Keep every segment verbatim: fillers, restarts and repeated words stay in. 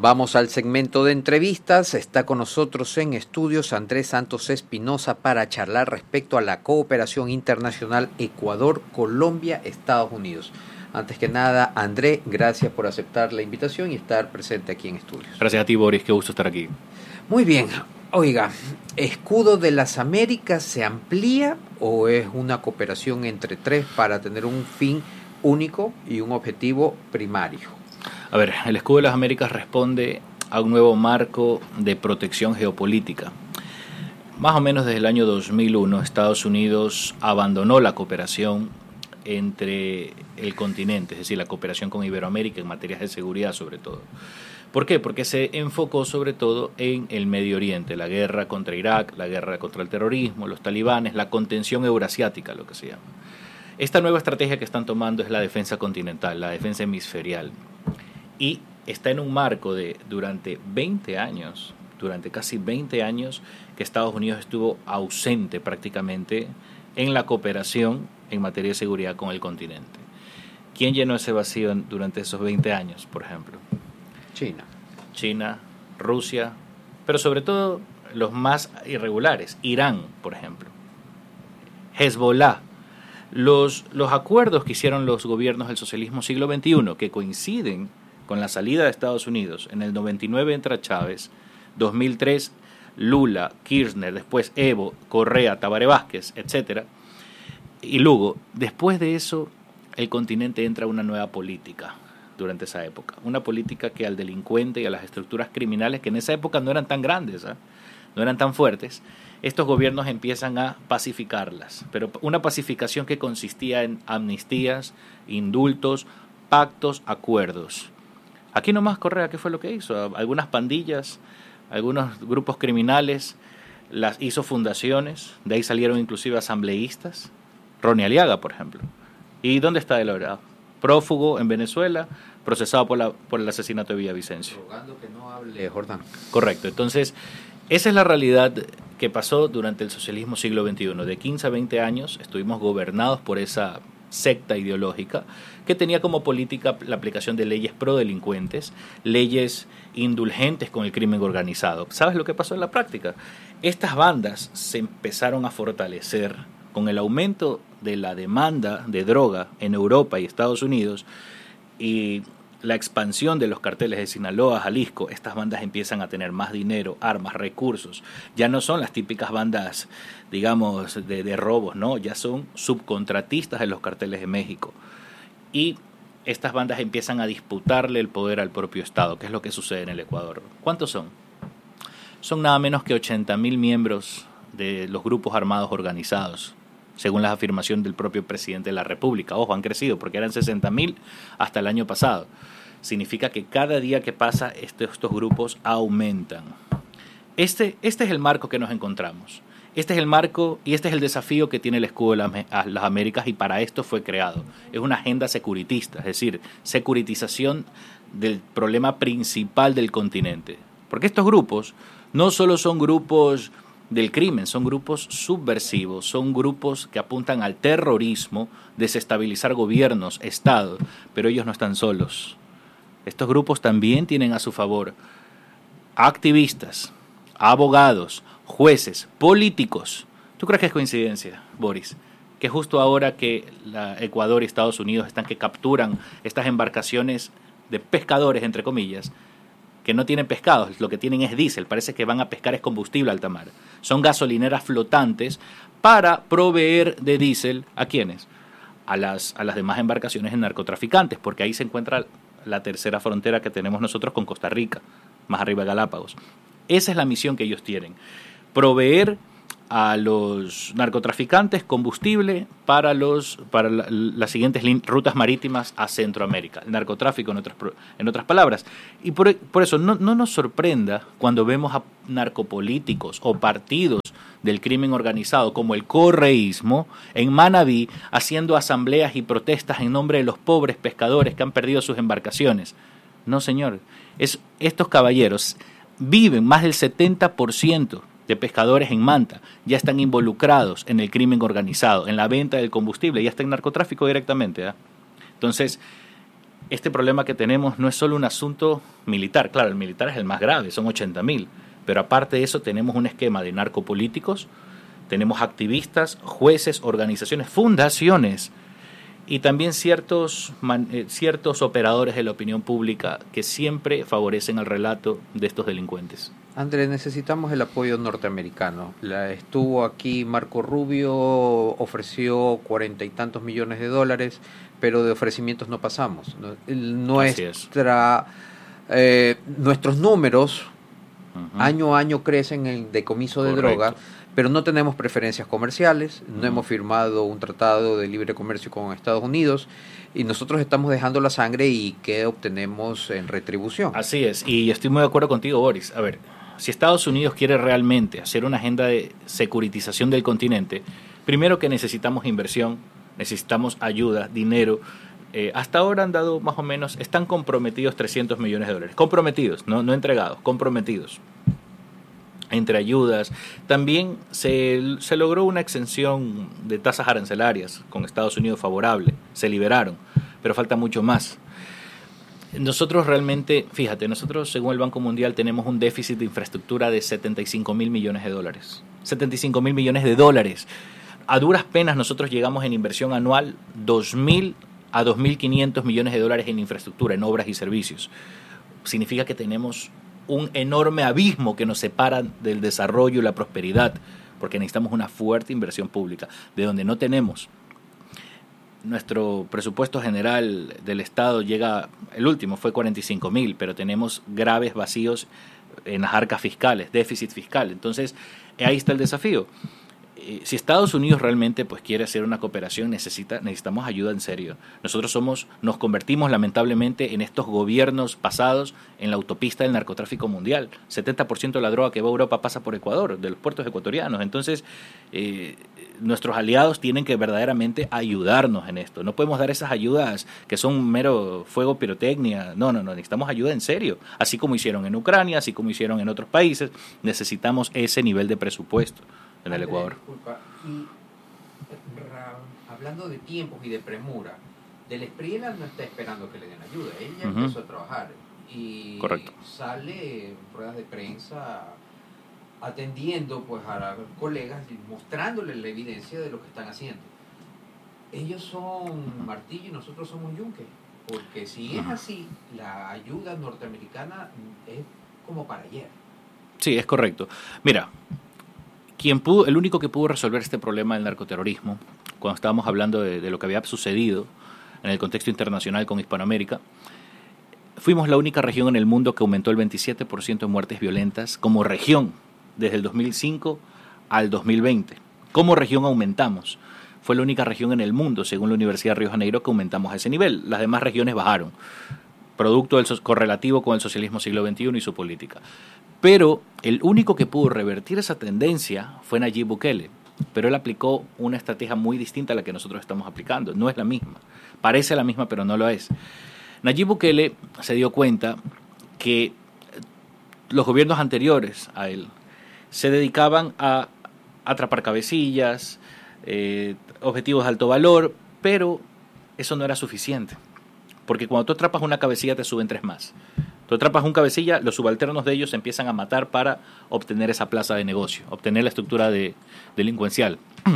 Vamos al segmento de entrevistas. Está con nosotros en estudios Andrés Santos Espinosa para charlar respecto a la cooperación internacional Ecuador, Colombia, Estados Unidos. Antes que nada, André, gracias por aceptar la invitación y estar presente aquí en estudios. Gracias a ti, Boris, qué gusto estar aquí. Muy bien. Oiga, ¿Escudo de las Américas se amplía o es una cooperación entre tres para tener un fin único y un objetivo primario? A ver, el Escudo de las Américas responde a un nuevo marco de protección geopolítica. Más o menos desde el año dos mil uno, Estados Unidos abandonó la cooperación entre el continente, es decir, la cooperación con Iberoamérica en materias de seguridad sobre todo. ¿Por qué? Porque se enfocó sobre todo en el Medio Oriente, la guerra contra Irak, la guerra contra el terrorismo, los talibanes, la contención eurasiática, lo que se llama. Esta nueva estrategia que están tomando es la defensa continental, la defensa hemisferial. Y está en un marco de durante veinte años, durante casi veinte años, que Estados Unidos estuvo ausente prácticamente en la cooperación en materia de seguridad con el continente. ¿Quién llenó ese vacío en, durante esos veinte años, por ejemplo? China. China, Rusia, pero sobre todo los más irregulares, Irán, por ejemplo, Hezbollah. Los, los acuerdos que hicieron los gobiernos del socialismo siglo veintiuno, que coinciden con la salida de Estados Unidos, en el noventa y nueve entra Chávez, dos mil tres Lula, Kirchner, después Evo, Correa, Tabaré Vázquez, etcétera, y Lugo. Después de eso, el continente entra a una nueva política durante esa época, una política que al delincuente y a las estructuras criminales, que en esa época no eran tan grandes, ¿eh? no eran tan fuertes, estos gobiernos empiezan a pacificarlas, pero una pacificación que consistía en amnistías, indultos, pactos, acuerdos. Aquí nomás Correa, ¿qué fue lo que hizo? Algunas pandillas, algunos grupos criminales, las hizo fundaciones, de ahí salieron inclusive asambleístas, Ronnie Aliaga, por ejemplo. ¿Y dónde está él ahora? Prófugo en Venezuela, procesado por, la, por el asesinato de Villavicencio. Rogando que no hable, Jordán. Correcto, entonces esa es la realidad que pasó durante el socialismo siglo veintiuno. De quince a veinte años estuvimos gobernados por esa secta ideológica que tenía como política la aplicación de leyes prodelincuentes, leyes indulgentes con el crimen organizado. ¿Sabes lo que pasó en la práctica? Estas bandas se empezaron a fortalecer con el aumento de la demanda de droga en Europa y Estados Unidos y la expansión de los carteles de Sinaloa, Jalisco. Estas bandas empiezan a tener más dinero, armas, recursos. Ya no son las típicas bandas, digamos, de, de robos, ¿no? Ya son subcontratistas de los carteles de México. Y estas bandas empiezan a disputarle el poder al propio Estado, que es lo que sucede en el Ecuador. ¿Cuántos son? Son nada menos que ochenta mil miembros de los grupos armados organizados, según la afirmación del propio presidente de la República. Ojo, han crecido porque eran sesenta mil hasta el año pasado. Significa que cada día que pasa estos, estos grupos aumentan. Este, este es el marco que nos encontramos. Este es el marco y este es el desafío que tiene el Escudo de las, las Américas, y para esto fue creado. Es una agenda securitista, es decir, securitización del problema principal del continente. Porque estos grupos no solo son grupos del crimen, son grupos subversivos, son grupos que apuntan al terrorismo, desestabilizar gobiernos, estados, pero ellos no están solos. Estos grupos también tienen a su favor activistas, abogados, jueces, políticos. ¿Tú crees que es coincidencia, Boris, que justo ahora que la Ecuador y Estados Unidos están que capturan estas embarcaciones de pescadores, entre comillas, que no tienen pescados, lo que tienen es diésel, parece que van a pescar es combustible a alta mar? Son gasolineras flotantes para proveer de diésel ¿a quiénes? A las, a las demás embarcaciones de narcotraficantes, porque ahí se encuentra la tercera frontera que tenemos nosotros con Costa Rica, más arriba de Galápagos. Esa es la misión que ellos tienen, proveer a los narcotraficantes combustible para los para la, las siguientes rutas marítimas a Centroamérica, el narcotráfico en otras en otras palabras. Y por, por eso no, no nos sorprenda cuando vemos a narcopolíticos o partidos del crimen organizado como el correísmo en Manabí haciendo asambleas y protestas en nombre de los pobres pescadores que han perdido sus embarcaciones. No, señor, es, estos caballeros viven, más del setenta por ciento de pescadores en Manta ya están involucrados en el crimen organizado, en la venta del combustible, ya está en narcotráfico directamente, ¿eh? Entonces, este problema que tenemos no es solo un asunto militar. Claro, el militar es el más grave, son ochenta mil. Pero aparte de eso tenemos un esquema de narcopolíticos, tenemos activistas, jueces, organizaciones, fundaciones y también ciertos, man, eh, ciertos operadores de la opinión pública que siempre favorecen el relato de estos delincuentes. Andrés, necesitamos el apoyo norteamericano. La, estuvo aquí Marco Rubio, ofreció cuarenta y tantos millones de dólares, pero de ofrecimientos no pasamos. Nuestra, eh, nuestros números uh-huh. año a año crecen en el decomiso de Correcto. droga, pero no tenemos preferencias comerciales, no uh-huh. hemos firmado un tratado de libre comercio con Estados Unidos y nosotros estamos dejando la sangre y ¿qué obtenemos en retribución? Así es, y estoy muy de acuerdo contigo, Boris. A ver, si Estados Unidos quiere realmente hacer una agenda de securitización del continente, primero que necesitamos inversión, necesitamos ayuda, dinero. Eh, hasta ahora han dado más o menos, están comprometidos trescientos millones de dólares. Comprometidos, no, no entregados, comprometidos. Entre ayudas. También se, se logró una exención de tasas arancelarias con Estados Unidos favorable. Se liberaron, pero falta mucho más. Nosotros realmente, fíjate, nosotros según el Banco Mundial tenemos un déficit de infraestructura de setenta y cinco mil millones de dólares. setenta y cinco mil millones de dólares. A duras penas nosotros llegamos en inversión anual dos mil a dos mil quinientos millones de dólares en infraestructura, en obras y servicios. Significa que tenemos un enorme abismo que nos separa del desarrollo y la prosperidad, porque necesitamos una fuerte inversión pública, de donde no tenemos. Nuestro presupuesto general del Estado llega, el último fue cuarenta y cinco mil, pero tenemos graves vacíos en las arcas fiscales, déficit fiscal. Entonces, ahí está el desafío. Eh, si Estados Unidos realmente pues quiere hacer una cooperación, necesita, necesitamos ayuda en serio. Nosotros somos, nos convertimos lamentablemente en estos gobiernos pasados en la autopista del narcotráfico mundial. setenta por ciento de la droga que va a Europa pasa por Ecuador, de los puertos ecuatorianos. Entonces, eh, nuestros aliados tienen que verdaderamente ayudarnos en esto. No podemos dar esas ayudas que son mero fuego pirotecnia. No, no, no, necesitamos ayuda en serio. Así como hicieron en Ucrania, así como hicieron en otros países, necesitamos ese nivel de presupuesto en el Ecuador. Disculpa, y ra, hablando de tiempos y de premura, Del Espriella no está esperando que le den ayuda, ella uh-huh. empezó a trabajar y Correcto. Sale en ruedas de prensa atendiendo pues a los colegas y mostrándoles la evidencia de lo que están haciendo. Ellos son martillo y nosotros somos yunque, porque si es así, la ayuda norteamericana es como para ayer. Sí, es correcto. Mira, quien pudo, el único que pudo resolver este problema del narcoterrorismo, cuando estábamos hablando de, de lo que había sucedido en el contexto internacional con Hispanoamérica, fuimos la única región en el mundo que aumentó el veintisiete por ciento de muertes violentas como región desde el dos mil cinco al dos mil veinte. Como región aumentamos. Fue la única región en el mundo, según la Universidad de Río de Janeiro, que aumentamos a ese nivel. Las demás regiones bajaron, producto del so- correlativo con el socialismo siglo veintiuno y su política. Pero el único que pudo revertir esa tendencia fue Nayib Bukele. Pero él aplicó una estrategia muy distinta a la que nosotros estamos aplicando. No es la misma. Parece la misma, pero no lo es. Nayib Bukele se dio cuenta que los gobiernos anteriores a él se dedicaban a atrapar cabecillas, eh, objetivos de alto valor, pero eso no era suficiente. Porque cuando tú atrapas una cabecilla te suben tres más. Tú atrapas un cabecilla, los subalternos de ellos se empiezan a matar para obtener esa plaza de negocio, obtener la estructura de, delincuencial.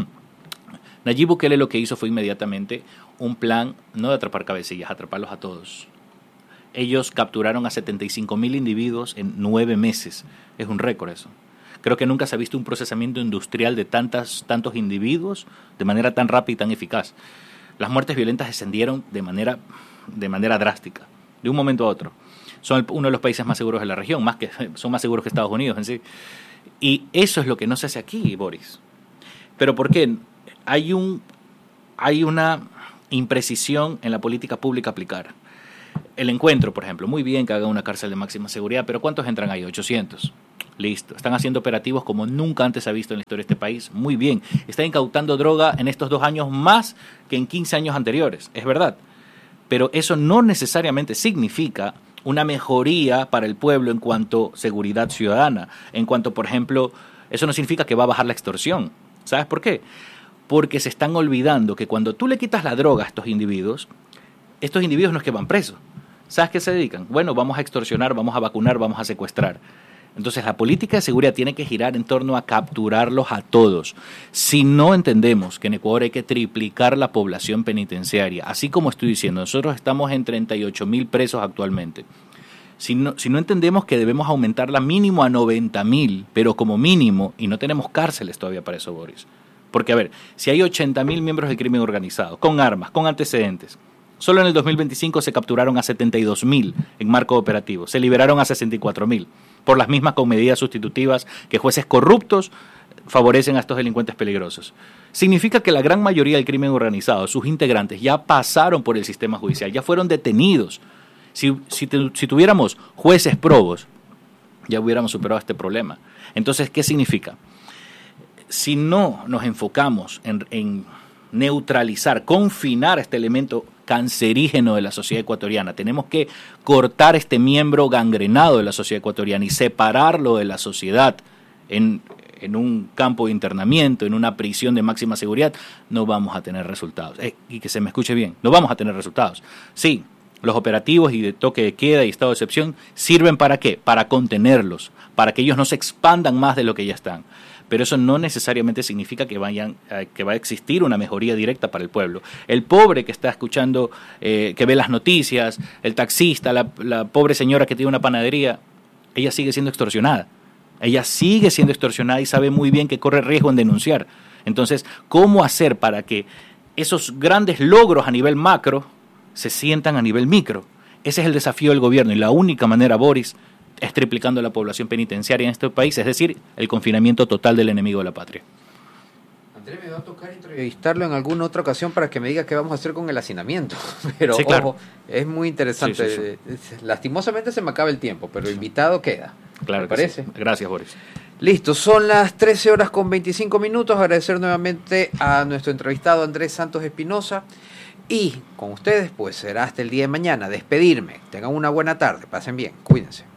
Nayib Bukele lo que hizo fue inmediatamente un plan no de atrapar cabecillas, atraparlos a todos. Ellos capturaron a setenta y cinco mil individuos en nueve meses. Es un récord eso. Creo que nunca se ha visto un procesamiento industrial de tantas, tantos individuos de manera tan rápida y tan eficaz. Las muertes violentas descendieron de manera, de manera drástica, de un momento a otro. Son el, uno de los países más seguros de la región, más que, son más seguros que Estados Unidos en sí. Y eso es lo que no se hace aquí, Boris. ¿Pero por qué? Hay, un, hay una imprecisión en la política pública a aplicar. El encuentro, por ejemplo, muy bien que haga una cárcel de máxima seguridad, pero ¿cuántos entran ahí? ochocientos. Listo. Están haciendo operativos como nunca antes se ha visto en la historia de este país. Muy bien. Están incautando droga en estos dos años más que en quince años anteriores. Es verdad. Pero eso no necesariamente significa una mejoría para el pueblo en cuanto a seguridad ciudadana. En cuanto, por ejemplo, eso no significa que va a bajar la extorsión. ¿Sabes por qué? Porque se están olvidando que cuando tú le quitas la droga a estos individuos, estos individuos no es que van presos. ¿Sabes qué se dedican? Bueno, vamos a extorsionar, vamos a vacunar, vamos a secuestrar. Entonces la política de seguridad tiene que girar en torno a capturarlos a todos. Si no entendemos que en Ecuador hay que triplicar la población penitenciaria, así como estoy diciendo, nosotros estamos en treinta y ocho mil presos actualmente. Si no, si no entendemos que debemos aumentarla mínimo a noventa mil, pero como mínimo, y no tenemos cárceles todavía para eso, Boris. Porque, a ver, si hay ochenta mil miembros del crimen organizado, con armas, con antecedentes, solo en el dos mil veinticinco se capturaron a setenta y dos mil en marco operativo, se liberaron a sesenta y cuatro mil, por las mismas con medidas sustitutivas que jueces corruptos favorecen a estos delincuentes peligrosos. Significa que la gran mayoría del crimen organizado, sus integrantes, ya pasaron por el sistema judicial, ya fueron detenidos. Si, si, te, si tuviéramos jueces probos, ya hubiéramos superado este problema. Entonces, ¿qué significa? Si no nos enfocamos en, en neutralizar, confinar este elemento cancerígeno de la sociedad ecuatoriana, tenemos que cortar este miembro gangrenado de la sociedad ecuatoriana y separarlo de la sociedad en, en un campo de internamiento, en una prisión de máxima seguridad, no vamos a tener resultados. Eh, y que se me escuche bien, no vamos a tener resultados. Sí, los operativos y de toque de queda y estado de excepción sirven ¿para qué? Para contenerlos, para que ellos no se expandan más de lo que ya están. Pero eso no necesariamente significa que vayan eh, que va a existir una mejoría directa para el pueblo. El pobre que está escuchando, eh, que ve las noticias, el taxista, la, la pobre señora que tiene una panadería, ella sigue siendo extorsionada. Ella sigue siendo extorsionada y sabe muy bien que corre riesgo en denunciar. Entonces, ¿cómo hacer para que esos grandes logros a nivel macro se sientan a nivel micro? Ese es el desafío del gobierno y la única manera, Boris, es triplicando la población penitenciaria en este país, es decir, el confinamiento total del enemigo de la patria. Andrés, me va a tocar entrevistarlo en alguna otra ocasión para que me diga qué vamos a hacer con el hacinamiento. Pero, sí, claro. Ojo, es muy interesante. Sí, sí, sí. Lastimosamente se me acaba el tiempo, pero el invitado queda. Claro, ¿me parece? Sí. Gracias, Boris. Listo, son las trece horas con veinticinco minutos. Agradecer nuevamente a nuestro entrevistado Andrés Santos Espinosa. Y con ustedes, pues será hasta el día de mañana. Despedirme. Tengan una buena tarde. Pasen bien. Cuídense.